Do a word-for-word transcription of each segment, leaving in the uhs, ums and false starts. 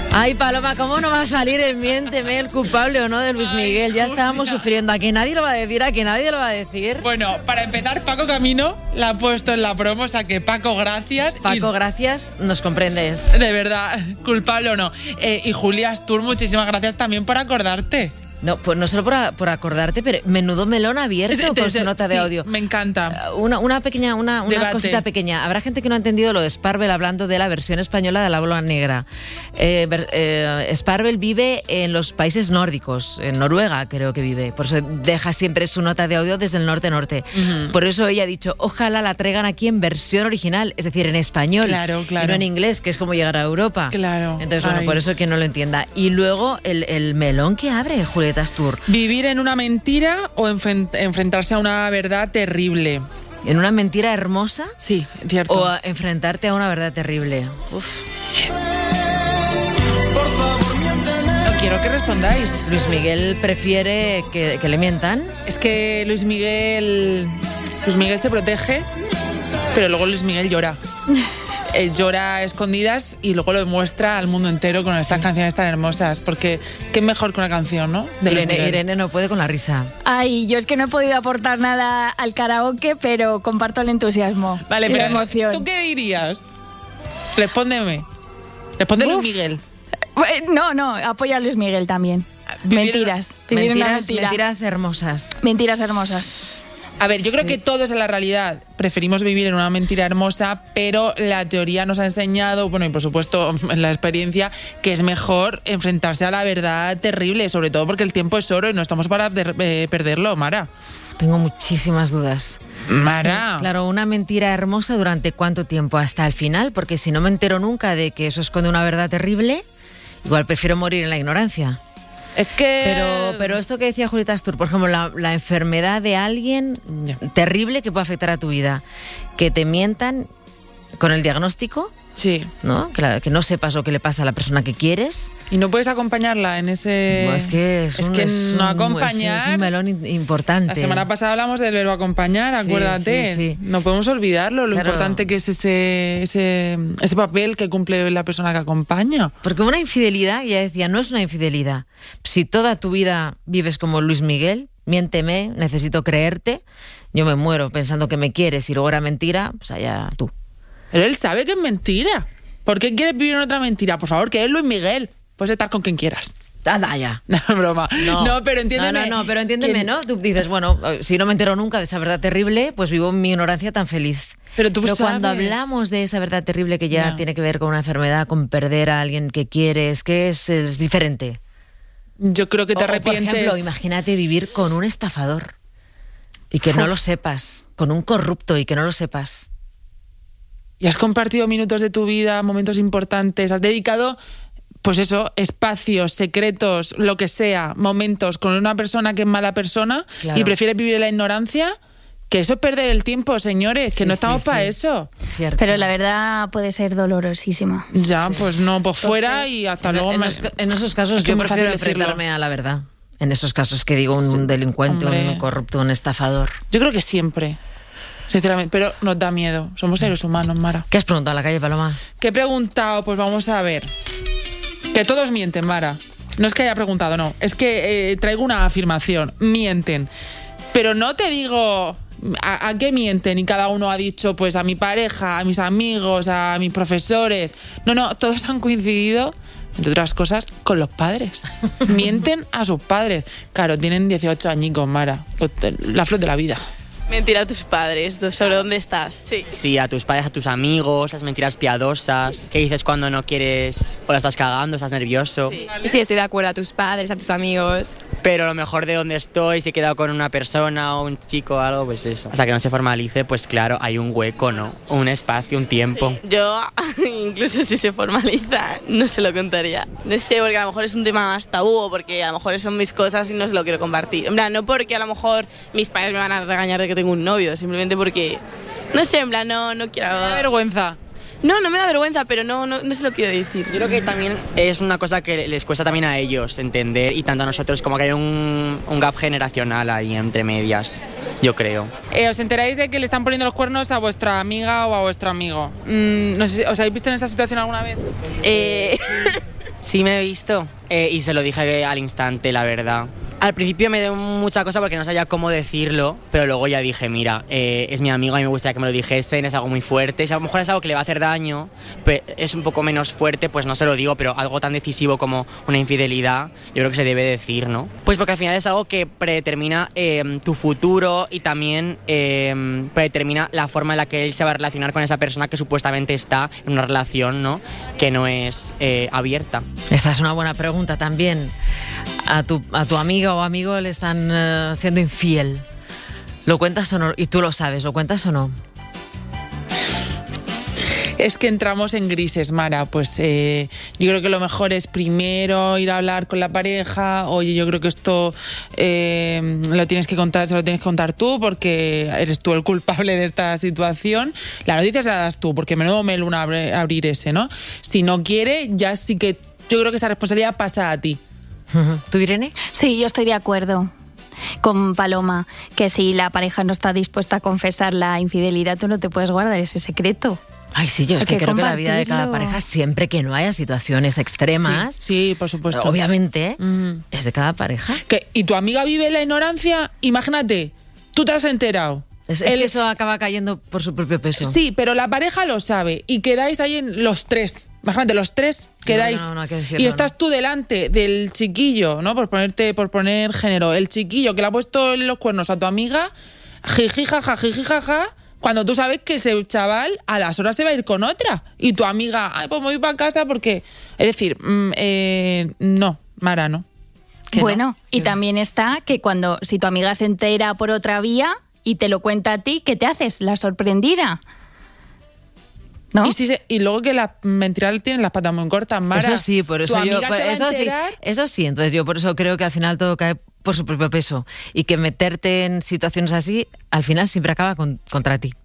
Ay, Paloma, ¿cómo no va a salir en Miénteme el culpable o no de Luis Miguel? Ya estábamos sufriendo. ¿A que nadie lo va a decir? ¿A que nadie lo va a decir? Bueno, para empezar, Paco Camino la ha puesto en la promo, o sea que Paco, gracias. Paco, y... gracias, nos comprendes. De verdad, culpable o no. Eh, y Julia Astur, muchísimas gracias también por acordarte. No, pues no solo por, a, por acordarte, pero menudo melón abierto de, de, con su nota sí, de audio. Me encanta. Una, una pequeña, una, una cosita pequeña. Habrá gente que no ha entendido lo de Sparvel hablando de la versión española de La Bola Negra. Eh, eh, Sparvel vive en los países nórdicos, en Noruega creo que vive. Por eso deja siempre su nota de audio desde el norte-norte. Uh-huh. Por eso ella ha dicho, ojalá la traigan aquí en versión original, es decir, en español. Claro, claro. Y no en inglés, que es como llegar a Europa. Claro. Entonces, bueno, Ay. por eso que no lo entienda. Y luego el, el melón que abre, Julieta Astur. Vivir en una mentira o enfrent- enfrentarse a una verdad terrible. ¿En una mentira hermosa? Sí, cierto. O a enfrentarte a una verdad terrible. Uf. No quiero que respondáis. Luis Miguel prefiere que, que le mientan. Es que Luis Miguel... Luis Miguel se protege, pero luego Luis Miguel llora. Eh, llora a escondidas y luego lo demuestra al mundo entero con estas sí. canciones tan hermosas, porque qué mejor que una canción, ¿no? De Irene, Irene no puede con la risa. Ay, yo es que no he podido aportar nada al karaoke, pero comparto el entusiasmo. Vale, y pero la emoción. ¿Tú qué dirías? Respóndeme. Responde Luis Miguel. No, no, apoya a Luis Miguel también. Vivir mentiras. Vivir mentiras, mentira. mentiras hermosas. Mentiras hermosas. A ver, yo creo sí. que todos en la realidad preferimos vivir en una mentira hermosa, pero la teoría nos ha enseñado, bueno, y por supuesto en la experiencia, que es mejor enfrentarse a la verdad terrible, sobre todo porque el tiempo es oro y no estamos para de- eh, perderlo, Mara. Tengo muchísimas dudas. Mara. Claro, una mentira hermosa ¿durante cuánto tiempo? ¿Hasta el final? Porque si no me entero nunca de que eso esconde una verdad terrible, igual prefiero morir en la ignorancia. Es que... Pero, pero esto que decía Julieta Astur, por ejemplo, la, la enfermedad de alguien yeah. terrible que puede afectar a tu vida, que te mientan con el diagnóstico, sí. ¿no? Que, la, que no sepas lo que le pasa a la persona que quieres. Y no puedes acompañarla en ese... No, es que, es es un, que es no un, acompañar... Es un melón importante. La semana pasada hablamos del verbo acompañar, acuérdate. Sí, sí, sí. No podemos olvidarlo, lo claro. importante que es ese, ese, ese papel que cumple la persona que acompaña. Porque una infidelidad, ya decía, no es una infidelidad. Si toda tu vida vives como Luis Miguel, miénteme, necesito creerte, yo me muero pensando que me quieres y luego era mentira, pues allá tú. Pero él sabe que es mentira. ¿Por qué quieres vivir en otra mentira? Por favor, que es Luis Miguel. Puedes estar con quien quieras. Anda ya. No, broma. No, no pero entiéndeme. No, no, no, pero entiéndeme, ¿Quién? ¿no? Tú dices, bueno, si no me entero nunca de esa verdad terrible, pues vivo en mi ignorancia tan feliz. Pero tú pero sabes. Cuando hablamos de esa verdad terrible que ya no. tiene que ver con una enfermedad, con perder a alguien que quieres, que es, es diferente. Yo creo que te o, arrepientes. Por ejemplo, imagínate vivir con un estafador y que no lo sepas, con un corrupto y que no lo sepas. Y has compartido minutos de tu vida, momentos importantes, has dedicado, pues eso, espacios, secretos, lo que sea, momentos con una persona que es mala persona claro. y prefieres vivir en la ignorancia, que eso es perder el tiempo, señores, que sí, no estamos sí, para sí. eso. Cierto. Pero la verdad puede ser dolorosísima. Ya, sí. pues no, pues fuera Entonces, y hasta en, luego. En, me... los, en esos casos yo prefiero enfrentarme a la verdad. En esos casos que digo un sí, delincuente, hombre. un corrupto, un estafador. Yo creo que siempre. Sinceramente, pero nos da miedo. Somos seres humanos, Mara. ¿Qué has preguntado en la calle, Paloma? ¿Qué he preguntado? Pues vamos a ver. Que todos mienten, Mara. No es que haya preguntado, no. Es que eh, traigo una afirmación. Mienten. Pero no te digo a, a qué mienten. Y cada uno ha dicho, pues a mi pareja, a mis amigos, a mis profesores. No, no, todos han coincidido, entre otras cosas, con los padres. Mienten a sus padres. Claro, tienen dieciocho añicos, Mara. Pues, la flor de la vida. Mentir a tus padres sobre dónde estás. Sí. Sí, a tus padres, a tus amigos, las mentiras piadosas. ¿Qué dices cuando no quieres o la estás cagando, estás nervioso? Sí. sí, estoy de acuerdo, a tus padres, a tus amigos. Pero lo mejor de donde estoy, si he quedado con una persona o un chico o algo, pues eso. Hasta que no se formalice, pues claro, hay un hueco, ¿no? Un espacio, un tiempo. Sí. Yo, incluso si se formaliza, no se lo contaría. No sé, porque a lo mejor es un tema más tabú o porque a lo mejor son mis cosas y no se lo quiero compartir. En plan, no porque a lo mejor mis padres me van a regañar de que tengo un novio, simplemente porque, no sé, en plan, no, no quiero... ¿Me da vergüenza? No, no me da vergüenza, pero no, no, no se lo quiero decir. Yo creo que también es una cosa que les cuesta también a ellos entender y tanto a nosotros, como que hay un, un gap generacional ahí entre medias, yo creo. Eh, ¿Os enteráis de que le están poniendo los cuernos a vuestra amiga o a vuestro amigo? Mm, no sé, ¿os habéis visto en esa situación alguna vez? Eh... Sí, me he visto. Eh, y se lo dije al instante, la verdad. Al principio me dio mucha cosa porque no sabía cómo decirlo, pero luego ya dije, mira, eh, es mi amigo, a mí me gustaría que me lo dijesen, es algo muy fuerte. Si a lo mejor es algo que le va a hacer daño, pero es un poco menos fuerte, pues no se lo digo, pero algo tan decisivo como una infidelidad, yo creo que se debe decir, ¿no? Pues porque al final es algo que predetermina eh, tu futuro y también eh, predetermina la forma en la que él se va a relacionar con esa persona que supuestamente está en una relación, ¿no? Que no es eh, abierta. Esta es una buena pregunta también. A tu, a tu amiga o amigo le están uh, siendo infiel. ¿Lo cuentas o no? Y tú lo sabes, ¿lo cuentas o no? Es que entramos en grises, Mara. Pues eh, yo creo que lo mejor es primero ir a hablar con la pareja. Oye, yo creo que esto eh, lo tienes que contar, se lo tienes que contar tú porque eres tú el culpable de esta situación. La noticia se la das tú, porque menudo melón abrir ese, ¿no? Si no quiere, ya sí que yo creo que esa responsabilidad pasa a ti. ¿Tú, Irene? Sí, yo estoy de acuerdo con Paloma, que si la pareja no está dispuesta a confesar la infidelidad, tú no te puedes guardar ese secreto. Ay, sí, yo es que creo que la vida de cada pareja, siempre que no haya situaciones extremas, sí, sí, por supuesto, obviamente, mm. es de cada pareja. ¿Qué? ¿Y tu amiga vive en la ignorancia? Imagínate, tú te has enterado. Es, es El... que eso acaba cayendo por su propio peso. Sí, pero la pareja lo sabe y quedáis ahí en los tres. Imagínate, los tres quedáis. No, no, no hay que decirlo, y estás no. tú delante del chiquillo, ¿no? Por ponerte, por poner género. El chiquillo que le ha puesto los cuernos a tu amiga, jiji, jaja, jiji, jaja, cuando tú sabes que ese chaval a las horas se va a ir con otra. Y tu amiga, ay, pues me voy para casa porque... Es decir, mm, eh, no, Mara, no. Bueno, no? y también está que cuando, si tu amiga se entera por otra vía y te lo cuenta a ti, ¿qué te haces? La sorprendida. ¿No? Y, si se, y luego que las mentiras tienen las patas muy cortas, Mara. Eso sí, por eso yo... Por eso, sí, eso sí, entonces yo por eso creo que al final todo cae por su propio peso. Y que meterte en situaciones así, al final siempre acaba con, contra ti.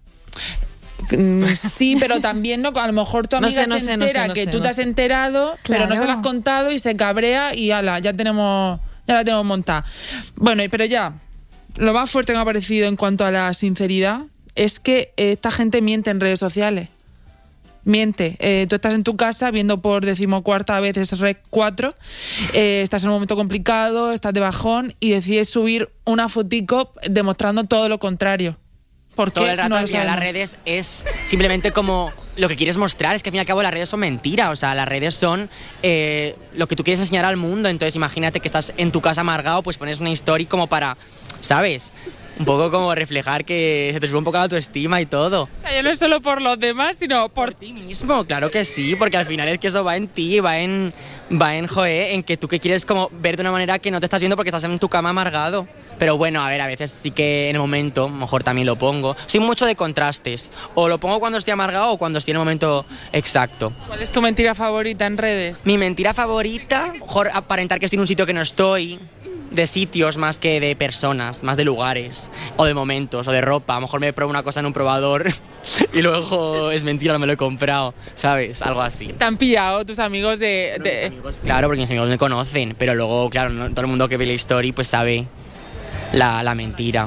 Sí, pero también no, a lo mejor tu amiga no sé, no se entera sé, no sé, no que sé, tú no te has sé. enterado, claro. pero no se lo has contado y se cabrea y ala, ya tenemos, ya la tenemos montada. Bueno, pero ya, lo más fuerte que me ha parecido en cuanto a la sinceridad es que esta gente miente en redes sociales. Miente, eh, tú estás en tu casa viendo por decimocuarta vez es Rec cuatro, eh, estás en un momento complicado, estás de bajón y decides subir una fotico demostrando todo lo contrario. ¿Por qué? Todo el rato no al final las redes es simplemente como lo que quieres mostrar, es que al fin y al cabo las redes son mentira, o sea, las redes son eh, lo que tú quieres enseñar al mundo, entonces imagínate que estás en tu casa amargado, pues pones una story como para, ¿sabes? Un poco como reflejar que se te sube un poco la autoestima y todo. O sea, ya no es solo por los demás, sino por... por ti mismo, claro que sí, porque al final es que eso va en ti, va en, va en, joder, en que tú que quieres como ver de una manera que no te estás viendo porque estás en tu cama amargado. Pero bueno, a ver, a veces sí que en el momento, mejor también lo pongo. Soy mucho de contrastes. O lo pongo cuando estoy amargado o cuando estoy en el momento exacto. ¿Cuál es tu mentira favorita en redes? Mi mentira favorita, mejor aparentar que estoy en un sitio que no estoy, de sitios más que de personas, más de lugares, o de momentos, o de ropa. A lo mejor me pruebo una cosa en un probador y luego es mentira, no me lo he comprado, ¿sabes? Algo así. ¿Te han pillado tus amigos de...? de... Mis amigos, claro, porque mis amigos me conocen, pero luego, claro, no, todo el mundo que ve la story pues sabe la, la mentira.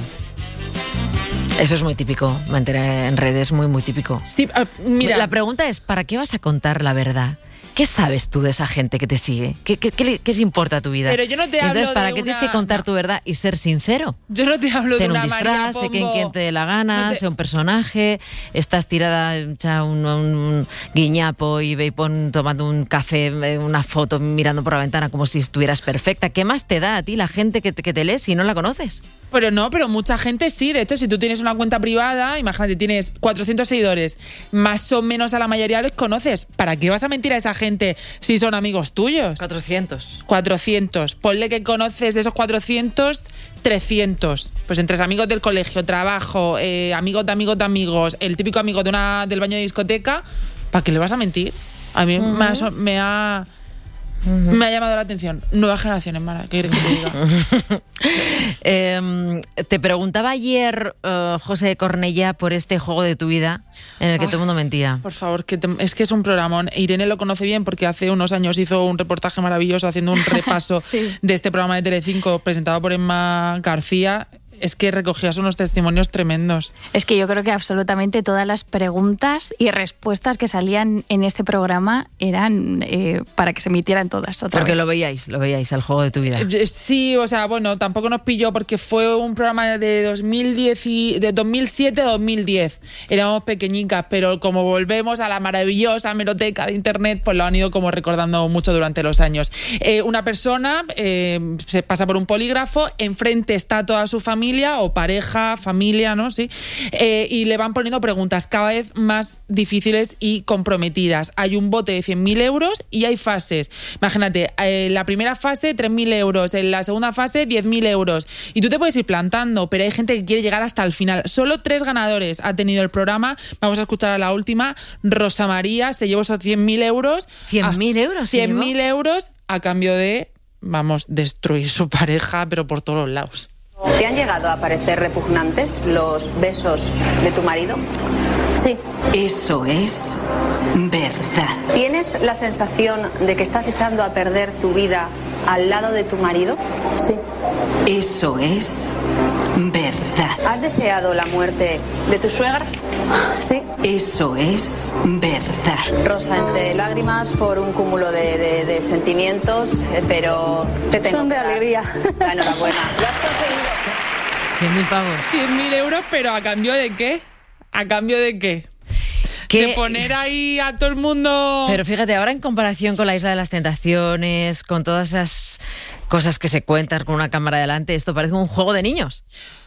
Eso es muy típico, mentir en redes, muy, muy típico. Sí, uh, mira. La pregunta es, ¿para qué vas a contar la verdad? ¿Qué sabes tú de esa gente que te sigue? ¿Qué, qué, qué, qué les importa tu vida? Pero yo no te hablo Entonces, ¿para de qué una... tienes que contar no. tu verdad y ser sincero? Yo no te hablo Ten de una un disfraz, sé que en quien te dé la gana, no te... sé un personaje, estás tirada, echa un, un guiñapo y ve y pon tomando un café, una foto mirando por la ventana como si estuvieras perfecta. ¿Qué más te da a ti la gente que te, que te lee si no la conoces? Pero no, pero mucha gente sí. De hecho, si tú tienes una cuenta privada, imagínate, tienes cuatrocientos seguidores, más o menos a la mayoría los conoces. ¿Para qué vas a mentir a esa gente si son amigos tuyos? cuatrocientos. cuatrocientos. Ponle que conoces de esos cuatrocientos, trescientos. Pues entre amigos del colegio, trabajo, eh, amigos de amigos de amigos, el típico amigo de una, del baño de discoteca, ¿para qué le vas a mentir? A mí uh-huh. me ha... Me ha Uh-huh. Me ha llamado la atención. Nuevas generaciones, Mara, ¿qué quieres que te diga? eh, te preguntaba ayer uh, José Cornellá por este juego de tu vida en el que oh, todo el mundo mentía. Por favor, que te, es que es un programón. Irene lo conoce bien porque hace unos años hizo un reportaje maravilloso haciendo un repaso sí. de este programa de Telecinco presentado por Emma García. es que recogías unos testimonios tremendos. Es que yo creo que absolutamente todas las preguntas y respuestas que salían en este programa eran eh, para que se emitieran todas otra Porque vez. lo veíais, lo veíais, el juego de tu vida. Sí, o sea, bueno, tampoco nos pilló porque fue un programa de dos mil diez y, de dos mil siete a dos mil diez. Éramos pequeñicas, pero como volvemos a la maravillosa hemeroteca de internet, pues lo han ido como recordando mucho durante los años. Eh, una persona eh, se pasa por un polígrafo, enfrente está toda su familia o pareja, familia, ¿no? Sí. Eh, y le van poniendo preguntas cada vez más difíciles y comprometidas. Hay un bote de cien mil euros y hay fases. Imagínate, en la primera fase tres mil euros, en la segunda fase diez mil euros. Y tú te puedes ir plantando, pero hay gente que quiere llegar hasta el final. Solo tres ganadores ha tenido el programa. Vamos a escuchar a la última. Rosa María se llevó esos cien mil euros. ¿cien mil euros? cien mil euros a cambio de, vamos, destruir su pareja, pero por todos los lados. ¿Te han llegado a parecer repugnantes los besos de tu marido? Sí. Eso es verdad. ¿Tienes la sensación de que estás echando a perder tu vida al lado de tu marido? Sí. Eso es verdad. ¿Has deseado la muerte de tu suegra? Sí. Eso es verdad. Rosa, entre lágrimas por un cúmulo de, de, de sentimientos, eh, pero te tengo Son de que dar alegría. la enhorabuena. Lo has conseguido. cien mil pavos. cien mil euros, pero ¿a cambio de qué? ¿A cambio de qué? ¿Qué? De poner ahí a todo el mundo... Pero fíjate, ahora en comparación con la Isla de las Tentaciones, con todas esas cosas que se cuentan con una cámara delante, esto parece un juego de niños.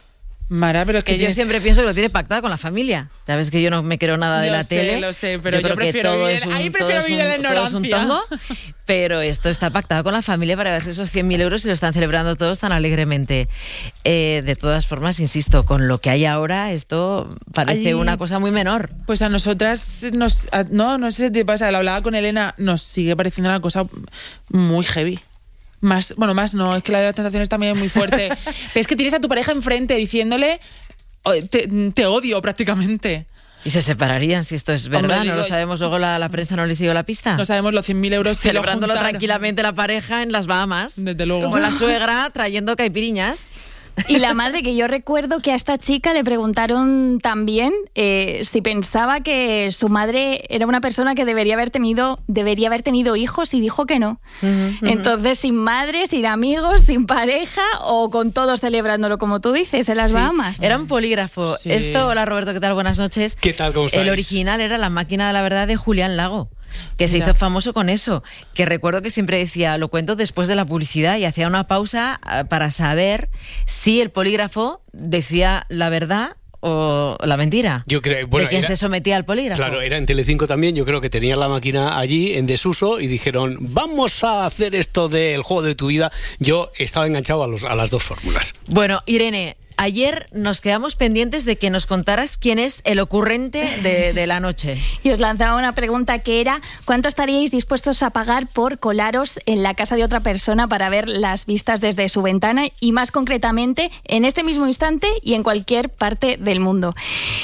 Mara, pero es que, Que yo tienes... siempre pienso que lo tiene pactado con la familia. Sabes que yo no me creo nada de Lo la sé, tele. lo sé, pero yo creo que prefiero todo vivir- es un- ahí todo prefiero es vivir en la un- todo es un ignorancia. tongo, pero esto está pactado con la familia para verse esos cien mil euros y lo están celebrando todos tan alegremente. Eh, de todas formas, insisto, con lo que hay ahora, esto parece Ay, una cosa muy menor. Pues a nosotras, nos, a- no, no sé si te pasa, lo hablaba con Elena, nos sigue pareciendo una cosa muy heavy. Más, bueno, más no, es que la de las tentaciones también es muy fuerte. Pero es que tienes a tu pareja enfrente diciéndole, "Oh, te, te odio prácticamente". ¿Y se separarían si esto es verdad? Hombre, ¿No lo digo, sabemos? Luego la, la prensa no le siguió la pista. No sabemos los cien mil euros que lo Celebrándolo juntaron. tranquilamente la pareja en las Bahamas. Desde luego. Como la suegra trayendo caipiriñas. Y la madre, que yo recuerdo que a esta chica le preguntaron también eh, si pensaba que su madre era una persona que debería haber tenido, debería haber tenido hijos, y dijo que no. Uh-huh, uh-huh. Entonces, sin madre, sin amigos, sin pareja, o con todos celebrándolo, como tú dices, en las Sí. Bahamas. Era un polígrafo. Sí. Esto, hola Roberto, ¿qué tal? Buenas noches. ¿Qué tal? ¿Cómo estáis? El original era La máquina de la verdad de Julián Lago, que se Mira. hizo famoso con eso. Que recuerdo que siempre decía, lo cuento después de la publicidad, y hacía una pausa ah, para saber si el polígrafo decía la verdad o la mentira. Yo creo, bueno, de quién era- se sometía al polígrafo. Claro, era en Telecinco también, yo creo que tenían la máquina allí en desuso y dijeron, vamos a hacer esto del juego de tu vida. Yo estaba enganchado a, los, a las dos fórmulas. Bueno, Irene, ayer nos quedamos pendientes de que nos contaras quién es el ocurrente de, de la noche. Y os lanzaba una pregunta que era: ¿cuánto estaríais dispuestos a pagar por colaros en la casa de otra persona para ver las vistas desde su ventana, y más concretamente en este mismo instante y en cualquier parte del mundo?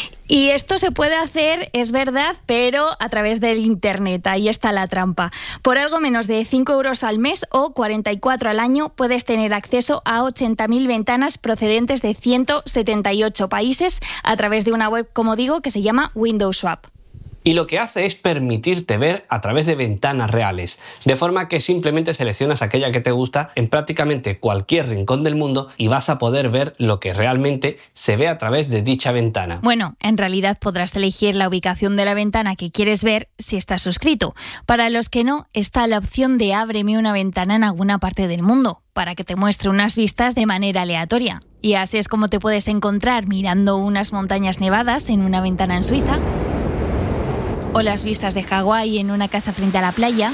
Y esto se puede hacer, es verdad, pero a través del internet. Ahí está la trampa. Por algo menos de cinco euros al mes o cuarenta y cuatro al año puedes tener acceso a ochenta mil ventanas procedentes de ciento setenta y ocho países a través de una web, como digo, que se llama Windows Swap. Y lo que hace es permitirte ver a través de ventanas reales, de forma que simplemente seleccionas aquella que te gusta en prácticamente cualquier rincón del mundo y vas a poder ver lo que realmente se ve a través de dicha ventana. Bueno, en realidad podrás elegir la ubicación de la ventana que quieres ver si estás suscrito. Para los que no, está la opción de ábreme una ventana en alguna parte del mundo, para que te muestre unas vistas de manera aleatoria. Y así es como te puedes encontrar mirando unas montañas nevadas en una ventana en Suiza, o las vistas de Hawái en una casa frente a la playa,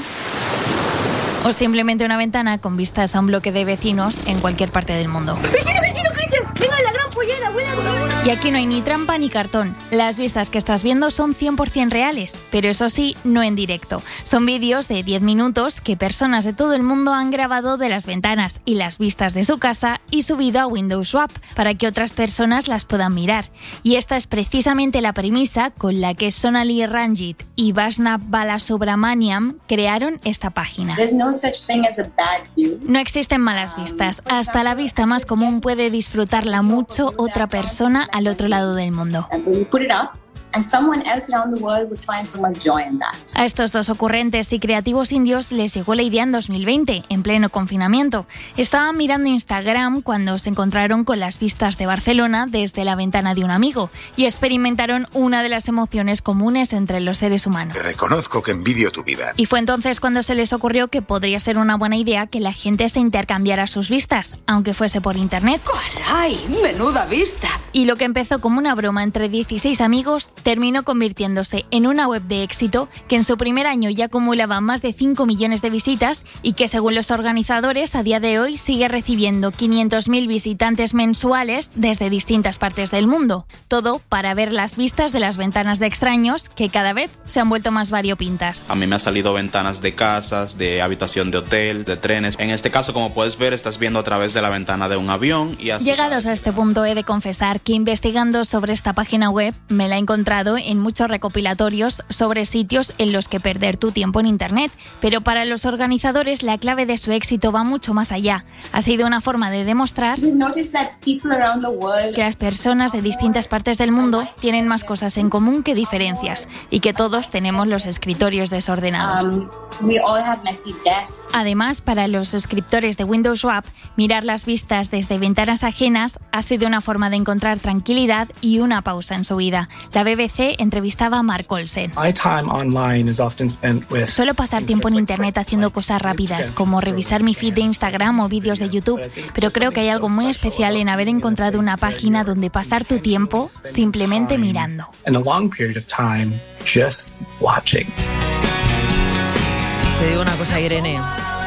o simplemente una ventana con vistas a un bloque de vecinos en cualquier parte del mundo. ¡Vecino, vecino, Cristian! ¡Venga, la gran pollera! ¡Voy a comer! Y aquí no hay ni trampa ni cartón. Las vistas que estás viendo son cien por ciento reales, pero eso sí, no en directo. Son vídeos de diez minutos que personas de todo el mundo han grabado de las ventanas y las vistas de su casa y subido a Windows Swap para que otras personas las puedan mirar. Y esta es precisamente la premisa con la que Sonali Ranjit y Vaishnav Balasubramaniam crearon esta página. No existen malas vistas. Hasta la vista más común puede disfrutarla mucho otra persona al otro lado del mundo. A estos dos ocurrentes y creativos indios les llegó la idea en dos mil veinte, en pleno confinamiento. Estaban mirando Instagram cuando se encontraron con las vistas de Barcelona desde la ventana de un amigo y experimentaron una de las emociones comunes entre los seres humanos. Reconozco que envidio tu vida. Y fue entonces cuando se les ocurrió que podría ser una buena idea que la gente se intercambiara sus vistas, aunque fuese por internet. ¡Caray! ¡Menuda vista! Y lo que empezó como una broma entre dieciséis amigos terminó convirtiéndose en una web de éxito que en su primer año ya acumulaba más de cinco millones de visitas y que, según los organizadores, a día de hoy sigue recibiendo quinientos mil visitantes mensuales desde distintas partes del mundo. Todo para ver las vistas de las ventanas de extraños, que cada vez se han vuelto más variopintas. A mí me han salido ventanas de casas, de habitación de hotel, de trenes. En este caso, como puedes ver, estás viendo a través de la ventana de un avión y así. Llegados a este punto, he de confesar que investigando sobre esta página web me la he encontrado en muchos recopilatorios sobre sitios en los que perder tu tiempo en internet, pero para los organizadores la clave de su éxito va mucho más allá. Ha sido una forma de demostrar que las personas de distintas partes del mundo tienen más cosas en común que diferencias y que todos tenemos los escritorios desordenados. Um, we all have messy desks. Además, para los suscriptores de Windows Swap, mirar las vistas desde ventanas ajenas ha sido una forma de encontrar tranquilidad y una pausa en su vida. La B B C entrevistaba a Mark Olsen. Suelo pasar tiempo en internet haciendo cosas rápidas, como revisar mi feed de Instagram o vídeos de YouTube, pero creo que hay algo muy especial en haber encontrado una página donde pasar tu tiempo simplemente mirando. Te digo una cosa, Irene,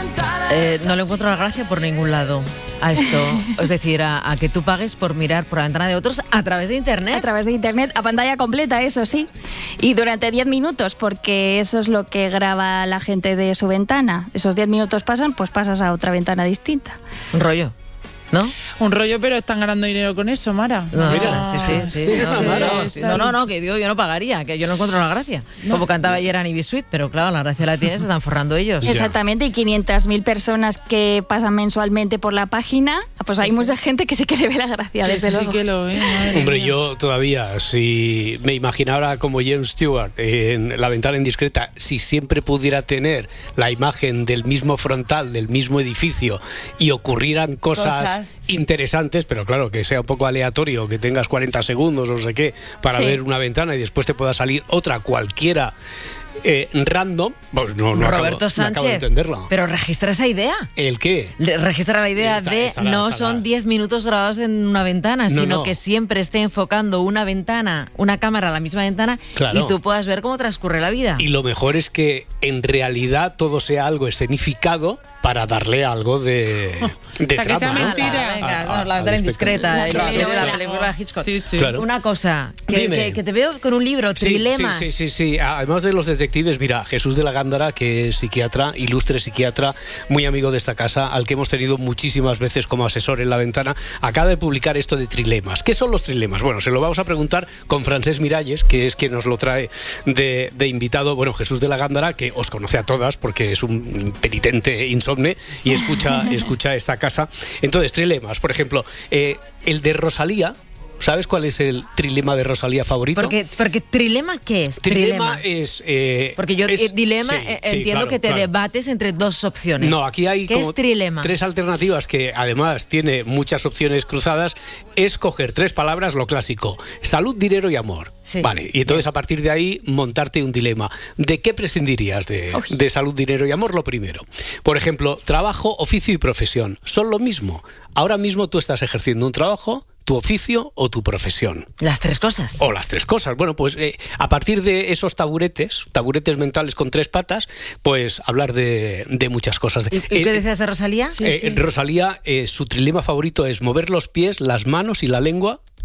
eh, no le encuentro la gracia por ningún lado a esto, es decir, a, a que tú pagues por mirar por la ventana de otros a través de internet. A través de internet, a pantalla completa, eso sí. Y durante diez minutos, porque eso es lo que graba la gente de su ventana. Esos diez minutos pasan, pues pasas a otra ventana distinta. Un rollo, ¿no? Un rollo, pero están ganando dinero con eso, Mara. No, mira, sí, sí, sí. sí, no, no, no, sí, no, no, no, que digo, yo no pagaría, que yo no encuentro la gracia. No. Como cantaba ayer Annie B. Sweet, pero claro, la gracia la tienen, se están forrando ellos. Exactamente, y quinientas mil personas que pasan mensualmente por la página, pues hay sí, mucha sí. gente que sí que le ve la gracia, desde sí, luego. Sí que lo ve, Hombre, mía. Yo todavía, si me imaginara como James Stewart en La ventana indiscreta, si siempre pudiera tener la imagen del mismo frontal, del mismo edificio, y ocurrieran cosas, cosas interesantes, pero claro, que sea un poco aleatorio, que tengas cuarenta segundos o no sé qué para sí. ver una ventana y después te pueda salir otra cualquiera eh, random, pues no, no, Roberto acabo, Sánchez, no acabo de entenderlo. Pero registra esa idea. ¿El qué? Le, registra la idea está, de estará, no estará. son diez minutos grabados en una ventana, no, sino no. que siempre esté enfocando una ventana, una cámara a la misma ventana, claro. y tú puedas ver cómo transcurre la vida. Y lo mejor es que en realidad todo sea algo escenificado para darle algo de, de o sea, trama. Que sea ¿no? mentira. Ah, venga, no, la ventana indiscreta, claro. la, la película Hitchcock. Sí, sí. Claro. Una cosa, que, que, que te veo con un libro, sí, Trilemas. Sí, sí, sí, sí. Además de los detectives, mira, Jesús de la Gándara, que es psiquiatra, ilustre psiquiatra, muy amigo de esta casa, al que hemos tenido muchísimas veces como asesor en La Ventana, acaba de publicar esto de trilemas. ¿Qué son los trilemas? Bueno, se lo vamos a preguntar con Francesc Miralles, que es quien nos lo trae de, de invitado. Bueno, Jesús de la Gándara, que os conoce a todas porque es un penitente insomne y escucha escucha esta casa. Entonces, trilemas, por ejemplo, eh, el de Rosalía. ¿Sabes cuál es el trilema de Rosalía favorito? Porque, porque ¿trilema qué es? Trilema, trilema. es... Eh, porque yo es, dilema sí, eh, sí, entiendo claro, que te claro. debates entre dos opciones. No, aquí hay ¿Qué como es trilema? tres alternativas que además tiene muchas opciones cruzadas. Es coger tres palabras, lo clásico: salud, dinero y amor. Sí. Vale, y entonces a partir de ahí montarte un dilema. ¿De qué prescindirías de, de salud, dinero y amor? Lo primero. Por ejemplo, trabajo, oficio y profesión. ¿Son lo mismo? Ahora mismo tú estás ejerciendo un trabajo, tu oficio o tu profesión. Las tres cosas. O las tres cosas. Bueno, pues eh, a partir de esos taburetes, taburetes mentales con tres patas, pues hablar de, de muchas cosas. ¿Y, y qué eh, decías de Rosalía? Sí, eh, sí. Rosalía, eh, su trilema favorito es mover los pies, las manos y la lengua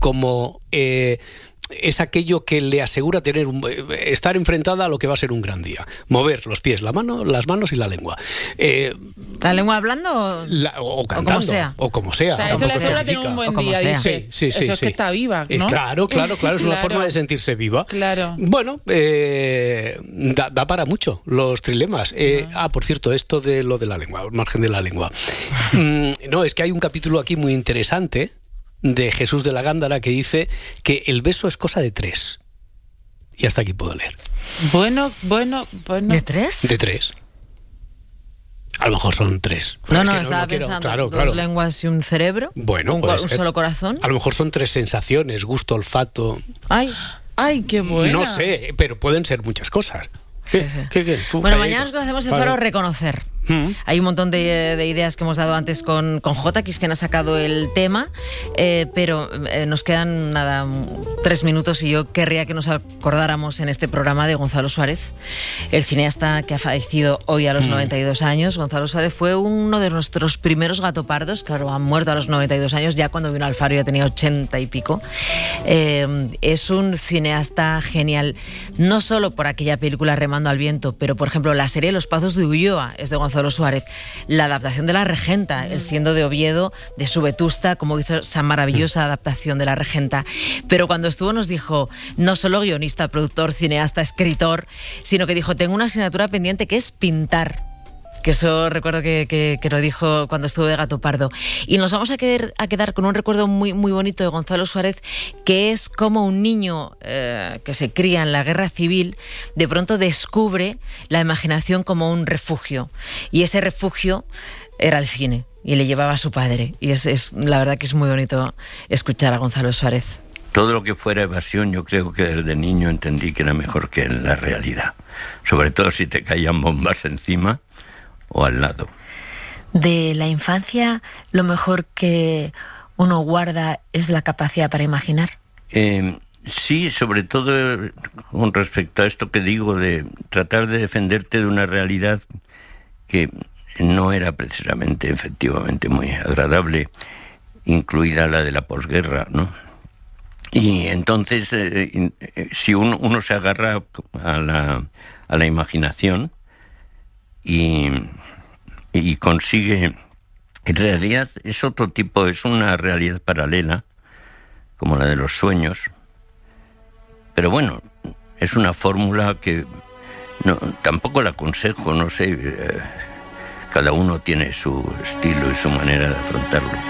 como eh, es aquello que le asegura tener un, estar enfrentada a lo que va a ser un gran día. Mover los pies, la mano, las manos y la lengua. Eh, ¿La lengua hablando? La, o cantando. O como sea. O como sea. O sea, eso le asegura tener un buen día. Dices. Sí, sí, sí, eso es sí. que está viva, ¿no? Eh, claro, claro, claro. Es claro. una forma de sentirse viva. Claro. Bueno, eh, da, da para mucho los trilemas. Eh, ah. ah, por cierto, esto de lo de la lengua, al margen de la lengua. mm, no, es que hay un capítulo aquí muy interesante de Jesús de la Gándara que dice que el beso es cosa de tres. Y hasta aquí puedo leer. Bueno, bueno, bueno. ¿De tres? De tres. A lo mejor son tres. No, es no, que no, estaba no quiero, pensando claro, dos claro. lenguas y un cerebro. Bueno, un, puede un ser. solo corazón. A lo mejor son tres sensaciones, gusto, olfato. Ay, ay, qué bueno. No sé, pero pueden ser muchas cosas. Sí, sí. ¿Qué, qué? Tú, bueno, calladito. mañana nos conocemos el foro Reconocer. Mm. Hay un montón de, de ideas que hemos dado antes con, con J, que es quien ha sacado el tema, eh, pero eh, nos quedan nada tres minutos y yo querría que nos acordáramos en este programa de Gonzalo Suárez, el cineasta que ha fallecido hoy a los mm. noventa y dos años. Gonzalo Suárez fue uno de nuestros primeros gatopardos, claro, ha muerto a los noventa y dos años, ya cuando vino al Faro ya tenía ochenta y pico. Eh, es un cineasta genial, no solo por aquella película Remando al viento, pero por ejemplo la serie Los Pazos de Ulloa es de Gonzalo Gonzalo Suárez, la adaptación de La Regenta, el siendo de Oviedo, de su Vetusta, como hizo esa maravillosa adaptación de La Regenta. Pero cuando estuvo nos dijo, no solo guionista, productor, cineasta, escritor, sino que dijo, tengo una asignatura pendiente que es pintar. Que eso recuerdo que, que, que lo dijo cuando estuvo de Gato Pardo. Y nos vamos a quedar, a quedar con un recuerdo muy, muy bonito de Gonzalo Suárez, que es como un niño eh, que se cría en la guerra civil, de pronto descubre la imaginación como un refugio. Y ese refugio era el cine, y le llevaba a su padre. Y es, es la verdad que es muy bonito escuchar a Gonzalo Suárez. Todo lo que fuera evasión, yo creo que desde niño entendí que era mejor que en la realidad. Sobre todo si te caían bombas encima o al lado. De la infancia, lo mejor que uno guarda es la capacidad para imaginar. Eh, sí, sobre todo con respecto a esto que digo de tratar de defenderte de una realidad que no era precisamente, efectivamente, muy agradable, incluida la de la posguerra, ¿no? Y entonces, eh, si uno, uno se agarra a la, a la imaginación y, y consigue, en realidad es otro tipo, es una realidad paralela, como la de los sueños, pero bueno, es una fórmula que no, tampoco la aconsejo, no sé, eh, cada uno tiene su estilo y su manera de afrontarlo.